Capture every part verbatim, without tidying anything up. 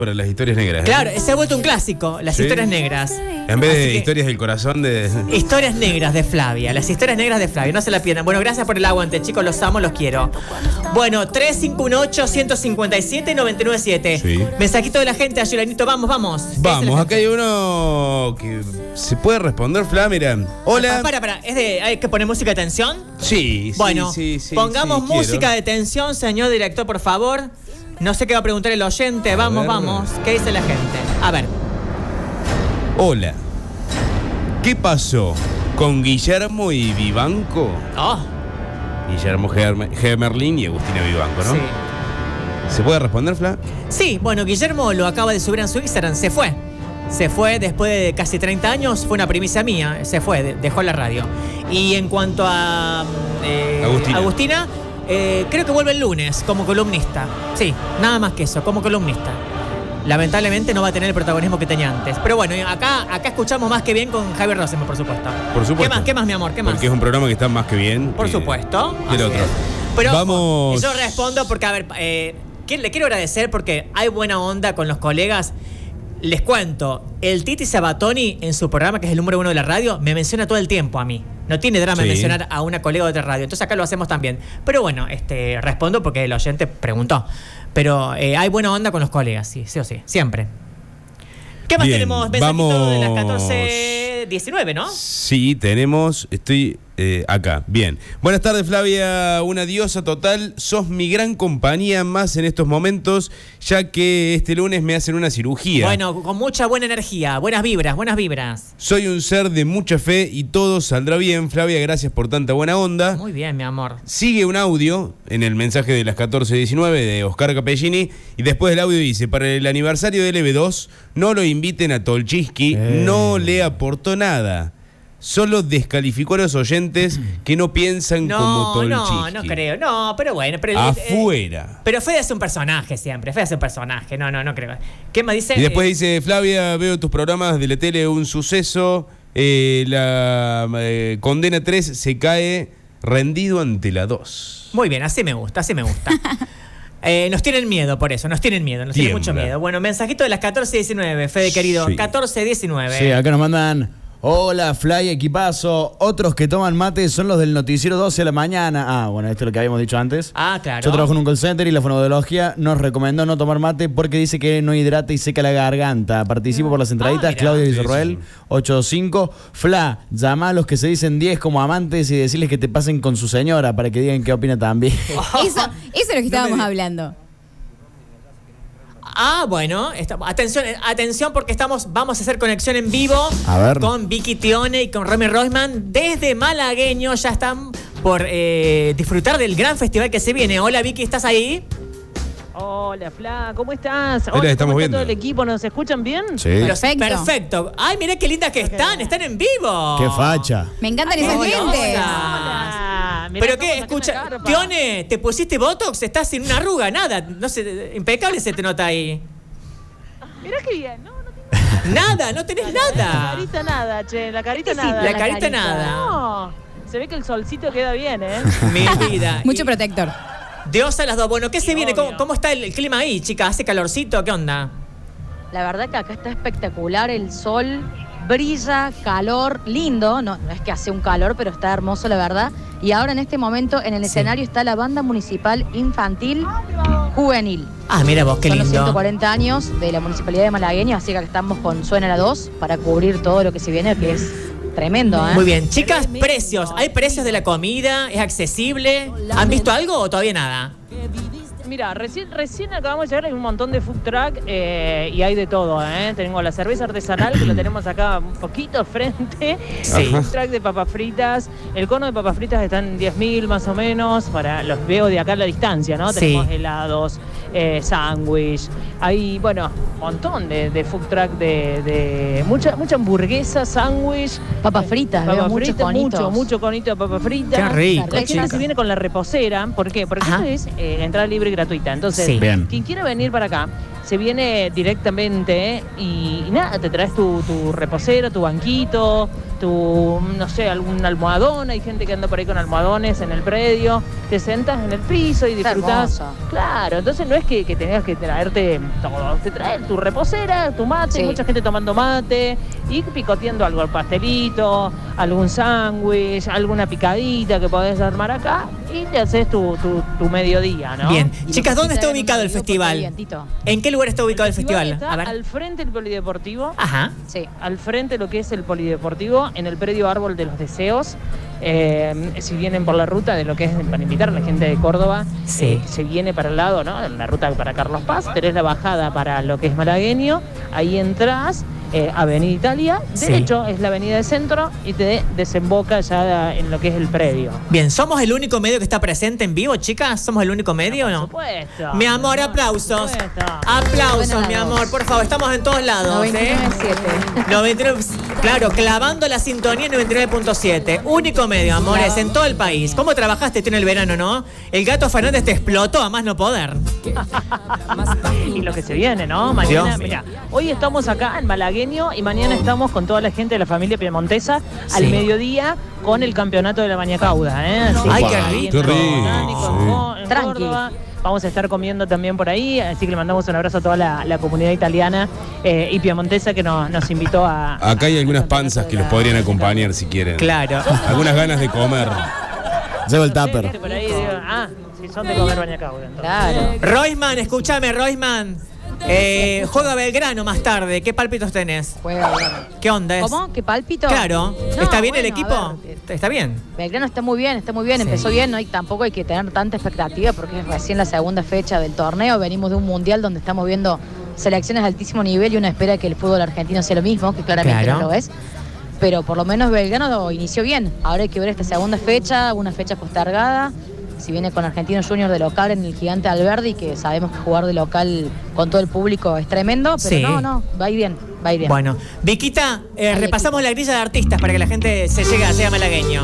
Para las historias negras. ¿eh? Claro, se ha vuelto un clásico, las ¿Sí? historias negras. En vez de Así que, historias del corazón de... Historias negras de Flavia, las historias negras de Flavia, no se la pierdan. Bueno, gracias por el aguante, chicos, los amo, los quiero. Bueno, tres cinco uno ocho, uno cinco siete, nueve nueve siete. Sí. Mensajito de la gente, Ayulanito, vamos, vamos. Vamos, acá hay uno que se puede responder, Fla, mira. Hola. Ah, para, para, ¿es de, ¿hay que poner música de tensión? Sí, sí, Bueno, sí, sí, pongamos sí, música quiero. de tensión, señor director, por favor. No sé qué va a preguntar el oyente. A Vamos, ver. vamos. ¿Qué dice la gente? A ver. Hola. ¿Qué pasó con Guillermo y Vivanco? Oh, Guillermo Germer- Gemerlin y Agustina Vivanco, ¿no? sí. ¿Se puede responder, Fla? Sí, bueno, Guillermo lo acaba de subir en su Instagram. Se fue. Se fue después de casi treinta años. Fue una primicia mía. Se fue, de- dejó la radio. Y en cuanto a eh, Agustina. Agustina eh, creo que vuelve el lunes como columnista. Sí, nada más que eso, como columnista. Lamentablemente no va a tener el protagonismo que tenía antes. Pero bueno, acá, acá escuchamos más que bien con Javier Rosenberg, por supuesto. Por supuesto. ¿Qué más, qué más, mi amor? ¿Qué más? Porque es un programa que está más que bien. Por que- supuesto. que el Así otro. es. Pero Vamos. yo respondo porque, a ver, eh, que- le quiero agradecer porque hay buena onda con los colegas. Les cuento, el Titi Sabatoni en su programa, que es el número uno de la radio, me menciona todo el tiempo a mí. No tiene drama en Sí. mencionar a una colega de otra radio. Entonces acá lo hacemos también. Pero bueno, este, respondo porque el oyente preguntó. Pero eh, hay buena onda con los colegas, sí, sí o sí, siempre. ¿Qué más Bien, tenemos? Mensajito de las vamos. catorce diecinueve, ¿no? Sí, tenemos. Estoy eh, acá. Bien. Buenas tardes, Flavia. Una diosa total. Sos mi gran compañía más en estos momentos, ya que este lunes me hacen una cirugía. Bueno, con mucha buena energía, buenas vibras, buenas vibras. Soy un ser de mucha fe y todo saldrá bien. Flavia, gracias por tanta buena onda. Muy bien, mi amor. Sigue un audio en el mensaje de las catorce diecinueve de Oscar Capellini y después del audio dice: para el aniversario del E B dos no lo inviten a Tolchinsky, Eh. no le aportó nada. Solo descalificó a los oyentes que no piensan como No, Tolchinsky. no, no creo. No, pero bueno. Pero, Afuera. eh, pero Fede hace un personaje siempre. Fede hace un personaje. No, no, no creo. ¿Qué más dice? Y después Eh, dice: Flavia, veo tus programas de la tele, un suceso. eh, la eh, Condena tres se cae rendido ante la dos. Muy bien, así me gusta, así me gusta. Eh, nos tienen miedo por eso, nos tienen miedo, nos tienen mucho Tiembla. miedo. Bueno, mensajito de las catorce diecinueve, Fede querido. Sí. catorce diecinueve. Sí, acá nos mandan. Hola, Fly, equipazo. Otros que toman mate son los del noticiero doce de la mañana. Ah, bueno, esto es lo que habíamos dicho antes. Ah, claro. Yo trabajo en un call center y la fonoaudiología nos recomendó no tomar mate porque dice que no hidrata y seca la garganta. Participo por las entraditas, Ah, mira. Claudia Sí, Villarroel, sí. ocho cinco. Fla, llama a los que se dicen diez como amantes y decirles que te pasen con su señora para que digan qué opina también. Eso, eso es lo que estábamos hablando. Ah, bueno, está- atención, eh, atención porque estamos, vamos a hacer conexión en vivo A ver. con Vicky Tione y con Romy Roisman desde Malagueño. Ya están por eh, disfrutar del gran festival que se viene. Hola Vicky, ¿estás ahí? Hola, Fla, ¿cómo estás? Ahí las Hola, estamos ¿cómo está viendo. todo el equipo? ¿Nos escuchan bien? Sí. Perfecto. Perfecto. Ay, mirá qué lindas que están, están en vivo. Qué facha. Me encantan esas Hola, lentes. hola. Ah, mirá Pero cómo qué, saqué escucha, la carpa. Tione, ¿te pusiste Botox? Estás sin una arruga, nada. No sé, impecable se te nota ahí. Mirá qué bien, no, no tengo Nada, no tenés La nada. carita nada, che, la carita Sí, nada. La carita nada. No, se ve que el solcito queda bien, ¿eh? Mi vida. Mucho Y- protector. Dios a las dos. Bueno, ¿qué se Sí, viene? ¿Cómo, obvio. cómo está el, el clima ahí, chicas? ¿Hace calorcito? ¿Qué onda? La verdad que acá está espectacular, el sol brilla, calor, lindo, no, no es que hace un calor, pero está hermoso la verdad. Y ahora en este momento en el Sí. escenario está la banda municipal infantil juvenil. Ah, mira vos, qué Son los lindo. ciento cuarenta años de la municipalidad de Malagueño, así que acá estamos con Suena la dos para cubrir todo lo que se viene, que es tremendo, ¿eh? Muy bien. Chicas, Tremendo. precios. ¿Hay precios de la comida? ¿Es accesible? ¿Han visto algo o todavía nada? Mira, recién, recién acabamos de llegar, hay un montón de food truck eh, y hay de todo, ¿eh? Tenemos la cerveza artesanal, que lo tenemos acá un poquito frente. Sí. El food truck de papas fritas. El cono de papas fritas está en diez mil más o menos. Para los veo de acá a la distancia, ¿no? Sí. Tenemos helados, eh, sándwich. Hay, bueno, un montón de, de food truck de, de mucha, mucha hamburguesa, sándwich. Papas fritas, veo Papas muchos fritas, conitos. mucho, mucho conito de papas fritas. Qué rico, La gente chica. se viene con la reposera. ¿Por qué? Porque Ajá. esto es eh, entrada libre y gratuita. Entonces, Sí. Bien. quien quiera venir para acá, se viene directamente ¿eh? y, y nada, te traes tu, tu reposera, tu banquito, tu, no sé, algún almohadón. Hay gente que anda por ahí con almohadones en el predio. Te sentas en el piso y disfrutás. Hermoso. Claro, entonces no es que, que tengas que traerte todo. Te traes tu reposera, tu mate, Sí. mucha gente tomando mate y picoteando algo, el pastelito, algún sándwich, alguna picadita que podés armar acá y te haces tu, tu, tu mediodía, ¿no? Bien. Y Chicas, ¿dónde está necesitan ubicado el un amigo festival? porque hay vientito. ¿En qué lugar está ubicado el festival festival? está A ver. al frente del polideportivo. Ajá. Sí. Al frente de lo que es el polideportivo, en el predio Árbol de los Deseos. Eh, si vienen por la ruta de lo que es para invitar a la gente de Córdoba, Sí. eh, se viene para el lado, ¿no? En la ruta para Carlos Paz, tenés la bajada para lo que es malagueño, ahí entras, eh, Avenida Italia, Sí. derecho es la avenida de centro y te desemboca ya en lo que es el predio. Bien, ¿somos el único medio que está presente en vivo, chicas? ¿Somos el único medio o Por no? supuesto. Mi amor, Por aplausos. supuesto. Aplausos, Buenas mi las amor, dos. por favor, estamos en todos lados, ¿eh? noventa y nueve punto siete. noventa y nueve, claro, clavando la sintonía en noventa y nueve punto siete. Único medio, amores, en todo el país. ¿Cómo trabajaste tú en el verano, no? El Gato Fernández te explotó a más no poder. Y lo que se viene, ¿no? Mañana, Dios mío. mira, hoy estamos acá en Malagueño y mañana estamos con toda la gente de la familia piemontesa al Sí. mediodía con el campeonato de la Bañacauda, ¿eh? Así Ay, que qué ahí rico. en Qué rico, Botánico, en sí. Có- en Tranqui. Córdoba. Vamos a estar comiendo también por ahí, así que le mandamos un abrazo a toda la, la comunidad italiana eh, y piemontesa que nos, nos invitó a... Acá hay algunas al campeonato panzas de que la- los podrían acompañar si quieren. Claro. Algunas ganas de comer. Llevo el Sí, tupper. por ahí, digo, ah, si son de comer Bañacauda. entonces. Claro. Roisman, escúchame, Roisman. Eh, juega Belgrano más tarde. ¿Qué pálpitos tenés? Juega bien. ¿Qué onda es? ¿Cómo? ¿Qué pálpito? Claro. No, ¿Está bien el bueno, equipo? a ver, ¿Está bien? Belgrano está muy bien, está muy bien, Sí. empezó bien, no hay, tampoco hay que tener tanta expectativa porque es recién la segunda fecha del torneo, venimos de un mundial donde estamos viendo selecciones de altísimo nivel y uno espera que el fútbol argentino sea lo mismo, que claramente Claro. no lo es, pero por lo menos Belgrano lo inició bien, ahora hay que ver esta segunda fecha, una fecha postergada, si viene con Argentino Junior de local en el Gigante Alberdi, que sabemos que jugar de local con todo el público es tremendo, pero Sí. no, no, va a ir bien, va a ir bien. Bueno, Viquita, eh, Al repasamos equipo. la grilla de artistas para que la gente se llegue a sea malagueño.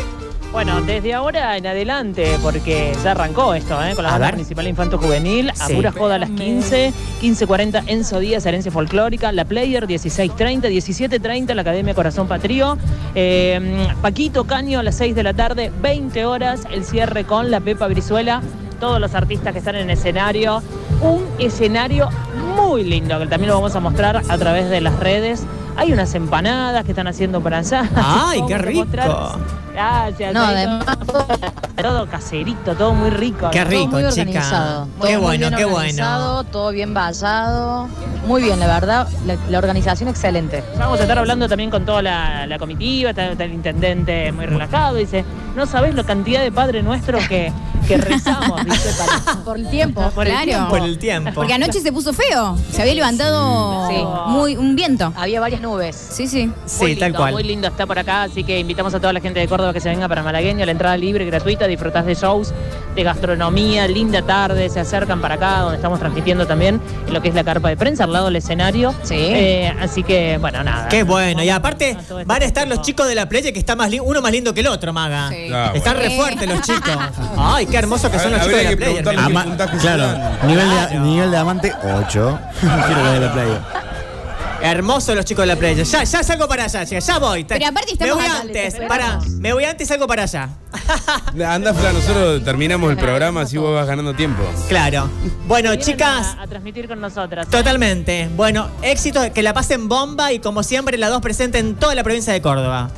Bueno, desde ahora en adelante, porque ya arrancó esto, ¿eh? Con la A banda ver. municipal Infanto Juvenil, a Sí. pura joda a las quince, quince cuarenta Enzo Díaz, Herencia Folclórica, La Player, dieciséis treinta, diecisiete treinta, la Academia Corazón Patrio, eh, Paquito Caño a las seis de la tarde, veinte horas, el cierre con la Pepa Brizuela, todos los artistas que están en escenario, un escenario muy lindo, que también lo vamos a mostrar a través de las redes. Hay unas empanadas que están haciendo para allá. ¡Ay, Vamos qué a rico! mostrar. Gracias. No, ahí además, todo, todo caserito, todo muy rico. Qué ¿no? rico, todo muy chica. organizado. Qué Todo muy bueno, bien qué organizado, bueno. todo bien vallado. Muy bien, la verdad, la, la organización excelente. Ya vamos a estar hablando también con toda la, la comitiva, está, está el intendente muy relajado, dice, no sabés la cantidad de Padre Nuestro que, que rezamos, ¿viste? Para- Por el tiempo. por el Claro. tiempo. Por el tiempo. Porque anoche se puso feo. Se había levantado Sí. muy un viento. Había varias nubes. Sí, sí. Sí, Muy tal lindo, cual. Muy lindo está por acá, así que invitamos a toda la gente de Córdoba que se venga para Malagueño, la entrada libre, gratuita, disfrutás de shows, de gastronomía, linda tarde, se acercan para acá, donde estamos transmitiendo también en lo que es la carpa de prensa, al lado del escenario. Sí. Eh, así que, bueno, nada. Qué bueno. Y aparte A todo este van a estar los equipo. chicos de la playa que está más li- uno más lindo que el otro, Maga. Sí. Ah, Están bueno. re fuertes los chicos. Ay, qué hermosos que son los A- chicos de habría la que playa. preguntarle hermano. qué puntaje se claro, dan. nivel de, Claro. nivel de amante ocho. Quiero que de la playa. Hermosos los chicos de la playa. Ya, ya salgo para allá, chicas, ya voy. Pero aparte me estamos voy acá, antes, les para, esperamos. me voy antes y salgo para allá. Anda, Fla, nosotros terminamos el programa, así vos vas ganando tiempo. Claro. Bueno, Vienen chicas, A, a transmitir con nosotras. totalmente. Bueno, éxito, que la pasen bomba y como siempre las dos presentes en toda la provincia de Córdoba.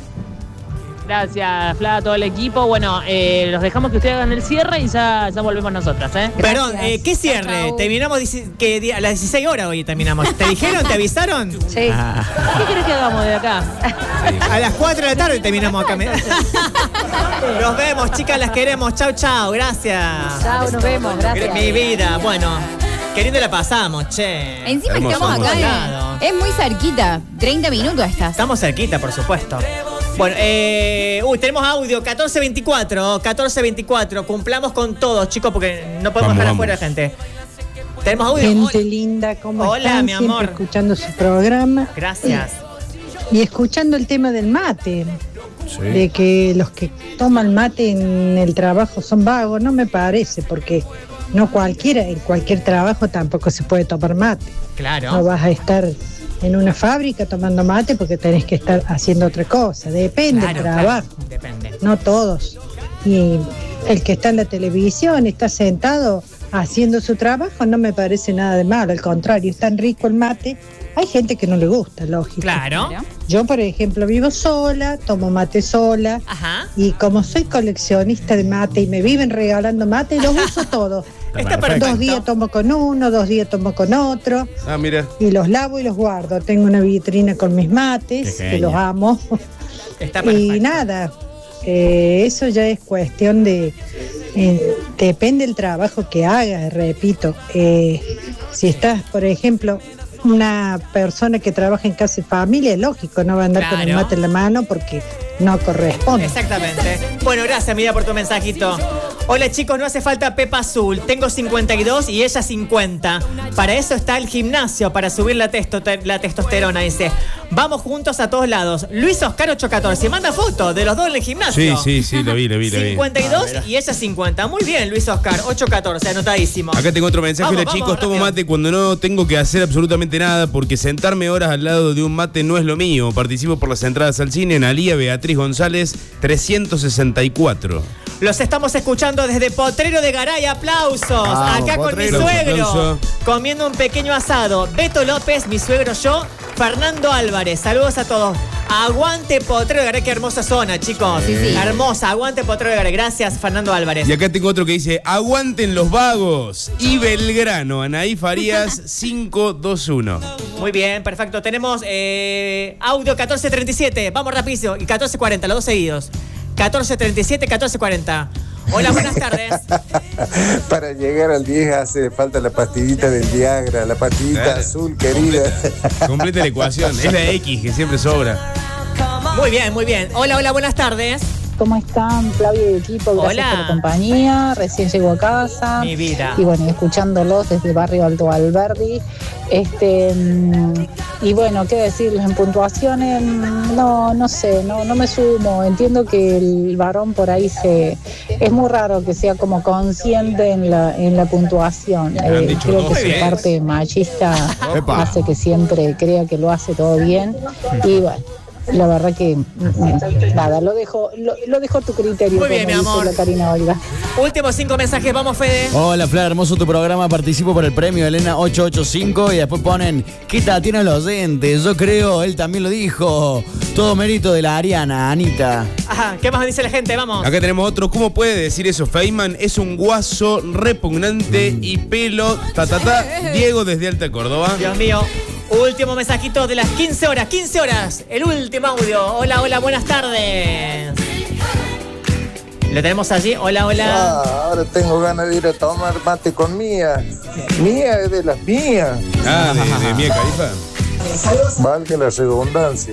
Gracias, Fla, a todo el equipo. Bueno, eh, los dejamos que ustedes hagan el cierre y ya, ya volvemos nosotras, ¿eh? Perdón, eh, ¿qué cierre? Chau, chau. Terminamos dieci- que di- a las dieciséis horas hoy terminamos. ¿Te dijeron? ¿Te avisaron? Sí. Ah. ¿Qué querés que hagamos de acá? A las cuatro de la tarde terminamos acá. Nos vemos, chicas, las queremos. Chau, chau, gracias. Chao, nos vemos, gracias. Mi vida, bueno, qué lindo la pasamos, che. Encima Hermoso, estamos hermoso. acá. Lado. eh, Es muy cerquita. treinta minutos estás. Estamos cerquita, por supuesto. Bueno, eh, uy, tenemos audio, catorce veinticuatro, catorce veinticuatro. Cumplamos con todos, chicos, porque no podemos Vamos, dejar vamos. afuera gente. Tenemos audio. Gente Hola. linda, ¿cómo Hola, están? mi Siempre amor. escuchando su programa Gracias. y escuchando el tema del mate, Sí. de que los que toman mate en el trabajo son vagos, no me parece, porque no cualquiera, en cualquier trabajo tampoco se puede tomar mate. Claro. No vas a estar en una fábrica tomando mate porque tenés que estar haciendo otra cosa. Depende Claro, del trabajo. claro, depende. No todos. Y el que está en la televisión, está sentado haciendo su trabajo, no me parece nada de malo. Al contrario, es tan rico el mate. Hay gente que no le gusta, lógico. Claro. Yo, por ejemplo, vivo sola, tomo mate sola. Ajá. Y como soy coleccionista de mate y me viven regalando mate, los uso todos. Está perfecto. Dos días tomo con uno, dos días tomo con otro. Ah, mira. Y los lavo y los guardo. Tengo una vitrina con mis mates, Qué que los genia. amo. Está perfecto. Y nada, eh, eso ya es cuestión de... eh, depende del trabajo que hagas, repito. Eh, si estás, por ejemplo, una persona que trabaja en casa y familia, es lógico, no va a andar con el Claro. mate en la mano porque no corresponde. Exactamente. Bueno, gracias, Mira, por tu mensajito. Hola, chicos, no hace falta Pepa Azul. Tengo cincuenta y dos y ella cincuenta. Para eso está el gimnasio, para subir la, testo la testosterona, dice. Vamos juntos a todos lados. Luis Oscar ocho catorce. Manda foto de los dos en el Sí, gimnasio. sí, sí, lo vi, lo vi, lo vi. cincuenta y dos y ella cincuenta. Muy bien, Luis Oscar ocho catorce, anotadísimo. Acá tengo otro mensaje. Vamos, Hola, vamos, chicos, tomo rápido. mate cuando no tengo que hacer absolutamente nada porque sentarme horas al lado de un mate no es lo mío. Participo por las entradas al cine en Alía Beatriz González trescientos sesenta y cuatro. Los estamos escuchando desde Potrero de Garay. Aplausos. Vamos, Acá Potrero. con mi suegro. Aplauso. Comiendo un pequeño asado. Beto López, mi suegro, yo. Fernando Álvarez. Saludos a todos. Aguante Potrero de Garay. Qué hermosa zona, chicos. Sí, sí. Hermosa. Aguante Potrero de Garay. Gracias, Fernando Álvarez. Y acá tengo otro que dice, aguanten los vagos. Y Belgrano, Anaí Farías cinco dos uno. Muy bien, perfecto. Tenemos eh, audio catorce treinta y siete. Vamos rapidísimo. Y catorce cuarenta, los dos seguidos. catorce treinta y siete, catorce cuarenta. Hola, buenas tardes. Para llegar al diez hace falta la pastillita del Viagra, la pastillita Claro. azul, querida. Completa la ecuación. Es la X que siempre sobra. Muy bien, muy bien. Hola, hola, buenas tardes. ¿Cómo están, Flavio y equipo? Gracias Hola. por la compañía. Recién llego a casa. Mi vida. Y bueno, escuchándolos desde Barrio Alto Alberdi. Este, mm, y bueno, qué decirles en puntuaciones, mm, no, no sé, no, no me sumo. Entiendo que el varón por ahí se es muy raro que sea como consciente en la, en la puntuación. Me han Eh, dicho creo dos. que Muy su bien. parte machista Epa. hace que siempre crea que lo hace todo bien. Y bueno. La verdad que mm, nada, lo dejo, lo, lo dejo a tu criterio. Muy bien, como mi dice amor. la Karina Olga. Últimos cinco mensajes. Vamos, Fede. Hola, Fla, hermoso tu programa. Participo por el premio Elena ocho ocho cinco y después ponen, ¿qué tal tiene los oyentes? Yo creo, él también lo dijo. Todo mérito de la Ariana, Anita. Ajá, ¿qué más dice la gente? Vamos. Acá tenemos otro. ¿Cómo puede decir eso? Feynman es un guaso repugnante y pelo. Ta, ta, ta. Diego desde Alta Córdoba. Dios mío. Último mensajito de las quince horas. quince horas. El último audio. Hola, hola, buenas tardes. Lo tenemos allí. Hola, hola. Ah, ahora tengo ganas de ir a tomar mate con Mía. Mía es de las mías. Ah, de, de Mía Califa. Valga la redundancia.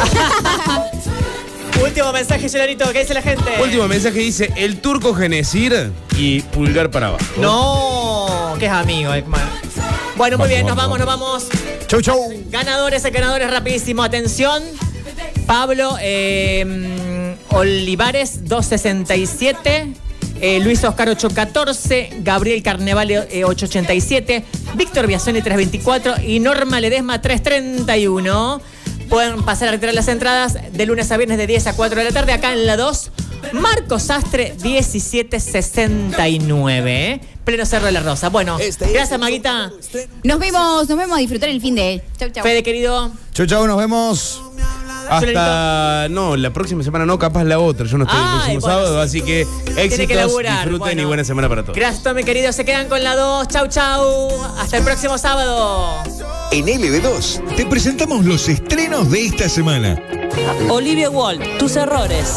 Último mensaje, Solarito. ¿Qué dice la gente? Último mensaje dice, el turco Genesir y pulgar para abajo. No, que es amigo. eh, man. Bueno, muy Vamos, bien, nos vamos, vamos, nos vamos. Chau, chau. Ganadores, ganadores, rapidísimo. Atención. Pablo eh, Olivares, dos sesenta y siete. Eh, Luis Oscar, ocho catorce. Gabriel Carnevale, eh, ocho ochenta y siete. Víctor Biasoni, tres veinticuatro. Y Norma Ledesma, tres treinta y uno. Pueden pasar a retirar las entradas de lunes a viernes de diez a cuatro de la tarde. Acá en la dos. Marcos Sastre, diecisiete sesenta y nueve. ¿eh? Pleno Cerro de la Rosa. Bueno, gracias, Maguita. Nos vemos, nos vemos a disfrutar el fin de. Chau, chau. Fede, querido. Chau, chau, nos vemos. Hasta, no, la próxima semana no, capaz la otra. Yo no estoy el Ay, próximo bueno, sábado, sí. así que Tiene que éxitos, laburar. disfruten Bueno. y buena semana para todos. Gracias, mi querido. Se quedan con la dos. Chau, chau. Hasta el próximo sábado. En L B dos te presentamos los estrenos de esta semana. Olivia Wall, tus errores.